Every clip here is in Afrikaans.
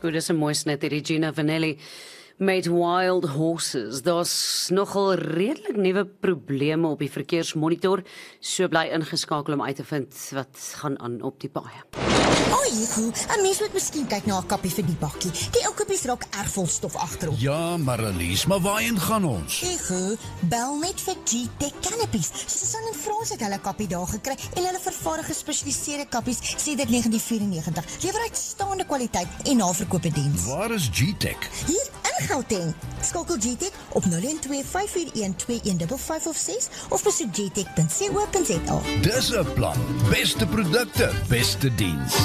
Dis 'n mooi snit hierdie Gina Vanelli met Wild Horses. Daar's nogal redelik nuwe probleme op die verkeersmonitor. So bly ingeskakel om uit te vind wat gaan aan op die paaie. Jigo, 'n mens moet miskien kyk na 'n kappie vir die bakkie. Die ou kappies raak erg vol stof agterop. Ja, Marlies, maar waarheen gaan ons? Jigo, bel net vir G-Tech Canopies. Susan en Frans het hulle kappie daar gekry en hulle vervaardig gespesialiseerde kappies sedert 1994. Lewer uitstaande kwaliteit en naverkoopediens. Waar is G-Tech? Hier in Gauteng. Skakel G-Tech op 012-541-2155 of 6 of besoek gtech.co.za. Dis 'n plan. Beste produkte, beste diens.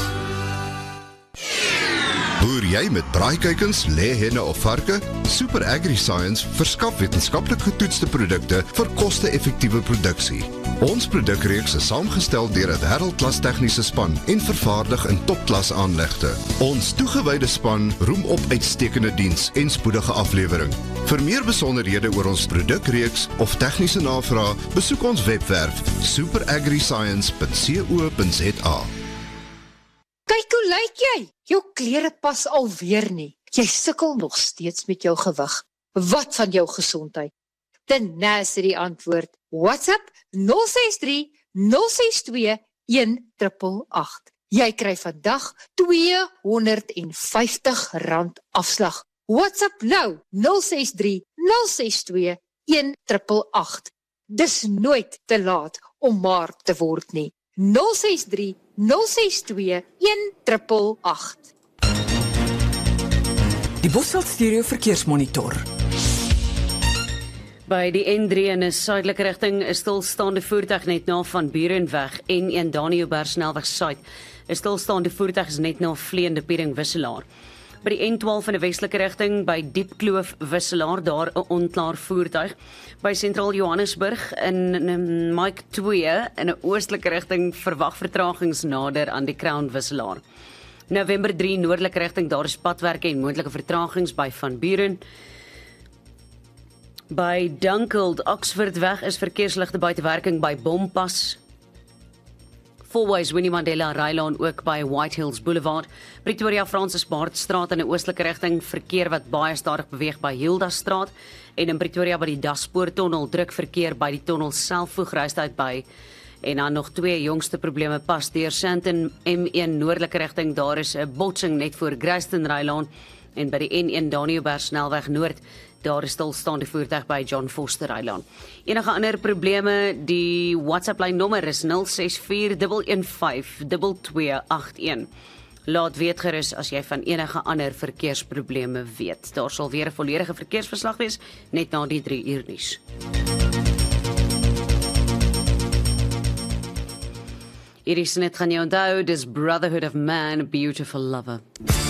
Boer jy met braaikuikens, lêhenne of varke? Super AgriScience verskaf wetenskaplik getoetste produkte vir koste-effektiewe produksie. Ons produkreeks is saamgestel deur 'n wêreldklas tegniese span en vervaardig in topklas aanlegte. Ons toegewyde span roem op uitstekende diens en spoedige aflewering. Vir meer besonderhede oor ons produkreeks of tegniese navrae, besoek ons webwerf superagriscience.co.za. Kyk hoe lyk jy? Jou klere pas alweer nie. Jy sukkel nog steeds met jou gewig. Wat van jou gesondheid? Tenacity antwoord. WhatsApp 063 062 1888. Jy kry vandag R250 afslag. WhatsApp nou 063 062 1888. Dis nooit te laat om maar te word nie. 063 062 1888. Die Bosveld Stereo Verkeersmonitor. By die N3 in 'n suidelike rigting is stilstaande voertuig net na Van Burenweg en N Daniëlberg snelweg suid. 'n Stilstaande voertuig is net na Vleende Piering Wisselaar. By die N12 in 'n westelike rigting by Diepkloof Wisselaar daar 'n onklaar voertuig. By Sentraal Johannesburg in Mike 2 in 'n oostelike rigting verwag vertragings nader aan die Crown Wisselaar. November 3 noordelike rigting daar is padwerke en moontlike vertragings by Van Buren. By Dunkeld Oxfordweg is verkeersligte buite werking by Bompas. Fourways Winnie Mandela Rylaan ook by White Hills Boulevard. Pretoria Francis Baardstraat in 'n oostelike rigting verkeer wat baie stadig beweeg by Hilda Straat en in Pretoria by die Daspoortonnel druk verkeer by die tonnel self voegrystuig by. En dan nog twee jongste probleme pas deur Sandton M1 noordelike rigting daar is 'n botsing net voor Grayston Rylaan en by die N1 Daniëlberg snelweg noord daar is stilstaande voertuig by John Foster Rylaan. Enige ander probleme, die WhatsApp lyn nommer is 0641152281. Laat weet gerus as jy van enige ander verkeersprobleme weet. Daar sal weer 'n volledige verkeersverslag wees net na die 3 uur nuus. Hierdie snit gaan jy onthou, dis Brotherhood of Man, Beautiful Lover.